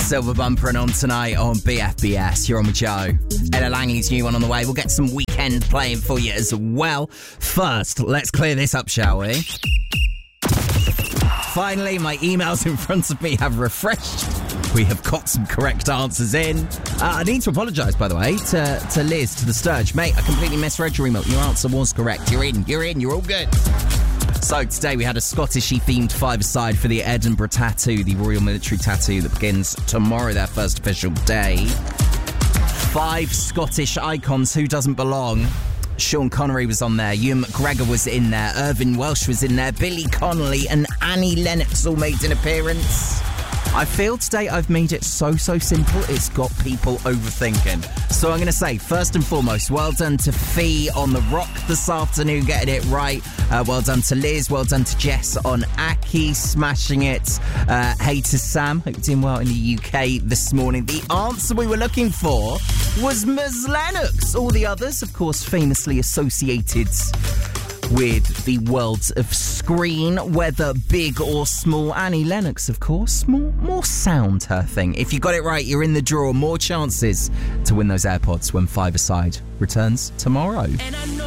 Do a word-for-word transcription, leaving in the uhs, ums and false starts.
Silver bumpering on tonight on B F B S. You're on with Joe. Ella Langley's new one on the way. We'll get some weekend playing for you as well. First, let's clear this up, shall we? Finally, my emails in front of me have refreshed. We have got some correct answers in. Uh, I need to apologise, by the way, to, to Liz, to the Sturge. Mate, I completely misread your email. Your answer was correct. You're in, you're in, you're all good. So today we had a Scottish-y themed five-a-side for the Edinburgh Tattoo, the Royal Military Tattoo that begins tomorrow, their first official day. Five Scottish icons, who doesn't belong? Sean Connery was on there, Ewan McGregor was in there, Irvine Welsh was in there, Billy Connolly and Annie Lennox all made an appearance. I feel today I've made it so, so simple, it's got people overthinking. So I'm going to say, first and foremost, well done to Fee on the rock this afternoon, getting it right. Uh, well done to Liz, well done to Jess on Aki, smashing it. Uh, hey to Sam, hope you're doing well in the U K this morning. The answer we were looking for was Miz Lennox. All the others, of course, famously associated with the worlds of screen, whether big or small. Annie Lennox, of course, more more sound her thing. If you got it right, you're in the draw. More chances to win those AirPods when Five-a-Side returns tomorrow.